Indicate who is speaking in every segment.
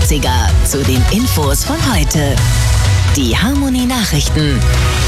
Speaker 1: 80er zu den Infos von heute. Die Harmonie-Nachrichten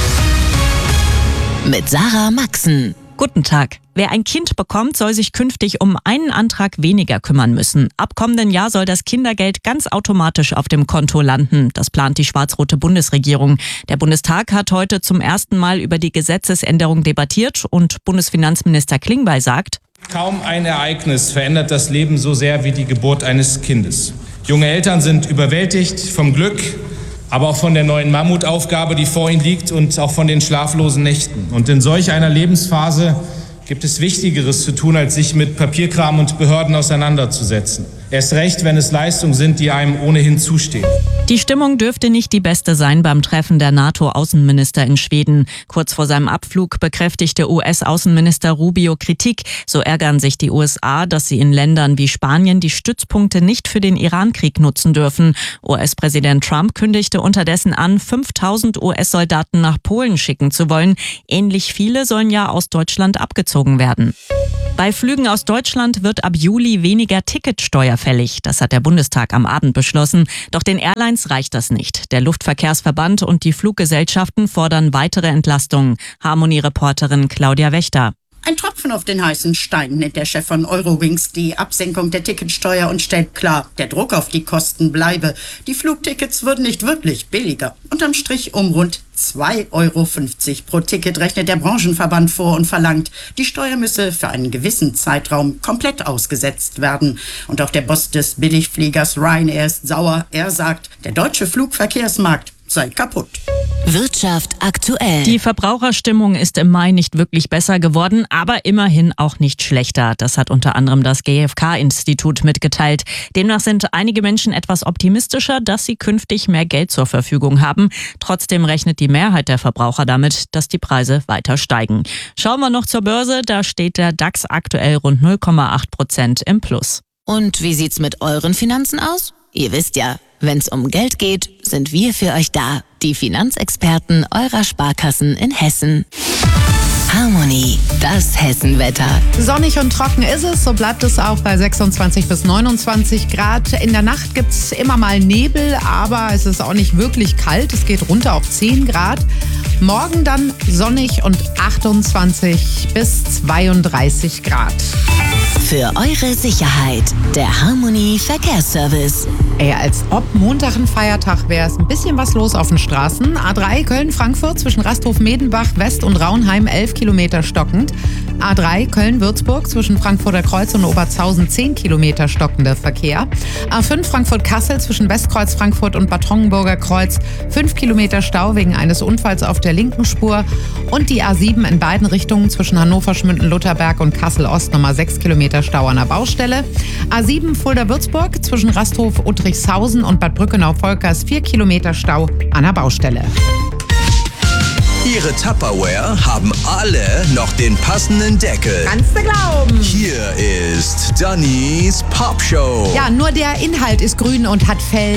Speaker 1: mit Sarah Maxen.
Speaker 2: Guten Tag. Wer ein Kind bekommt, soll sich künftig um einen Antrag weniger kümmern müssen. Ab kommenden Jahr soll das Kindergeld ganz automatisch auf dem Konto landen. Das plant die schwarz-rote Bundesregierung. Der Bundestag hat heute zum ersten Mal über die Gesetzesänderung debattiert und Bundesfinanzminister Klingbeil sagt:
Speaker 3: Kaum ein Ereignis verändert das Leben so sehr wie die Geburt eines Kindes. Junge Eltern sind überwältigt vom Glück, aber auch von der neuen Mammutaufgabe, die vor ihnen liegt, und auch von den schlaflosen Nächten. Und in solch einer Lebensphase gibt es Wichtigeres zu tun, als sich mit Papierkram und Behörden auseinanderzusetzen. Erst recht, wenn es Leistungen sind, die einem ohnehin zustehen.
Speaker 2: Die Stimmung dürfte nicht die beste sein beim Treffen der NATO-Außenminister in Schweden. Kurz vor seinem Abflug bekräftigte US-Außenminister Rubio Kritik. So ärgern sich die USA, dass sie in Ländern wie Spanien die Stützpunkte nicht für den Iran-Krieg nutzen dürfen. US-Präsident Trump kündigte unterdessen an, 5000 US-Soldaten nach Polen schicken zu wollen. Ähnlich viele sollen ja aus Deutschland abgezogen werden. Bei Flügen aus Deutschland wird ab Juli weniger Ticketsteuer fällig. Das hat der Bundestag am Abend beschlossen. Doch den Airlines reicht das nicht. Der Luftverkehrsverband und die Fluggesellschaften fordern weitere Entlastungen. Harmonie-Reporterin Claudia Wächter.
Speaker 4: Ein Tropfen auf den heißen Stein nennt der Chef von Eurowings die Absenkung der Ticketsteuer und stellt klar, der Druck auf die Kosten bleibe. Die Flugtickets würden nicht wirklich billiger. Unterm Strich um rund 2,50 Euro pro Ticket rechnet der Branchenverband vor und verlangt, die Steuer müsse für einen gewissen Zeitraum komplett ausgesetzt werden. Und auch der Boss des Billigfliegers Ryanair ist sauer. Er sagt, der deutsche Flugverkehrsmarkt sei kaputt.
Speaker 1: Wirtschaft aktuell.
Speaker 2: Die Verbraucherstimmung ist im Mai nicht wirklich besser geworden, aber immerhin auch nicht schlechter. Das hat unter anderem das GfK-Institut mitgeteilt. Demnach sind einige Menschen etwas optimistischer, dass sie künftig mehr Geld zur Verfügung haben. Trotzdem rechnet die Mehrheit der Verbraucher damit, dass die Preise weiter steigen. Schauen wir noch zur Börse. Da steht der DAX aktuell rund 0,8% im Plus.
Speaker 1: Und wie sieht's mit euren Finanzen aus? Ihr wisst ja, wenn's um Geld geht, sind wir für euch da. Die Finanzexperten eurer Sparkassen in Hessen. Harmonie, das Hessenwetter.
Speaker 5: Sonnig und trocken ist es, so bleibt es auch bei 26 bis 29 Grad. In der Nacht gibt es immer mal Nebel, aber es ist auch nicht wirklich kalt. Es geht runter auf 10 Grad. Morgen dann sonnig und 28 bis 32 Grad.
Speaker 1: Für eure Sicherheit, der Harmonie Verkehrsservice.
Speaker 5: Als ob Montag ein Feiertag wäre, ist ein bisschen was los auf den Straßen. A3 Köln-Frankfurt zwischen Rasthof-Medenbach West und Raunheim 11 Kilometer stockend. A3 Köln-Würzburg zwischen Frankfurter Kreuz und Oberzhausen 10 Kilometer stockender Verkehr. A5 Frankfurt-Kassel zwischen Westkreuz Frankfurt und Bad Tongenburger Kreuz 5 Kilometer Stau wegen eines Unfalls auf der linken Spur. Und die A7 in beiden Richtungen zwischen Hannover-Schmünden-Lutherberg und Kassel-Ost nochmal 6 Kilometer Stau an der Baustelle. A7 Fulda-Würzburg zwischen Rasthof-Uttrichshausen und Bad Brückenau-Volkers 4 Kilometer Stau an der Baustelle.
Speaker 6: Ihre Tupperware haben alle noch den passenden Deckel.
Speaker 5: Kannst du glauben.
Speaker 6: Hier ist Dannys Popshow.
Speaker 5: Ja, nur der Inhalt ist grün und hat Fell.